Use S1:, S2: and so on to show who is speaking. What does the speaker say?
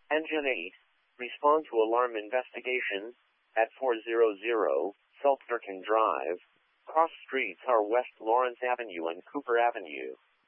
S1: Engine 8. Respond to alarm investigation at 400 South Durkin Drive. Cross streets are West Lawrence Avenue and Cooper Avenue.